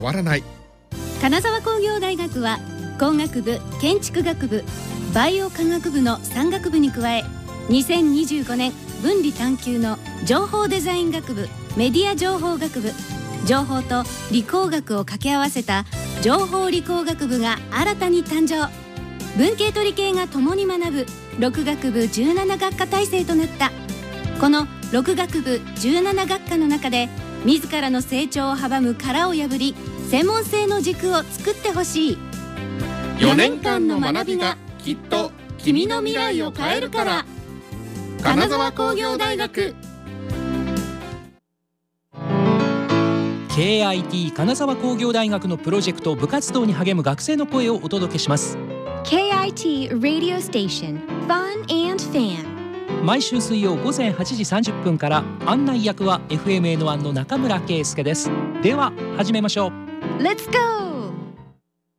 終わらない。 金沢工業大学は工学部、建築学部、バイオ科学部の3学部に加え、2025年分離探究の情報デザイン学部、メディア情報学部、情報と理工学を掛け合わせた情報理工学部が新たに誕生。文系と理系が共に学ぶ6学部17学科体制となった。この6学部17学科の中で自らの成長を阻む殻を破り、専門性の軸を作ってほしい。 4年間の学びがきっと君の未来を変えるから。金沢工業大学。 KIT 金沢工業大学のプロジェクト部活動に励む学生の声をお届けします。 KIT Radio Station Fun and Fan。 毎週水曜午前8時30分から。案内役は FMN1 の中村圭介です。では始めましょう。 Let's go!